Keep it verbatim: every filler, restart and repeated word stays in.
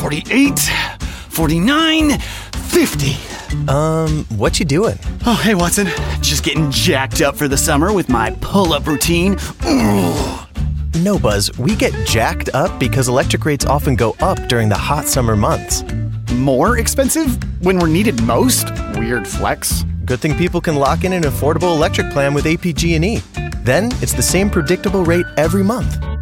forty-eight, forty-nine, fifty. Um, what you doing? Oh, hey, Watson. Just getting jacked up for the summer with my pull-up routine. Ooh. No, Buzz, we get jacked up because electric rates often go up during the hot summer months. More expensive when we're needed most? Weird flex. Good thing people can lock in an affordable electric plan with A P G and E. Then it's the same predictable rate every month.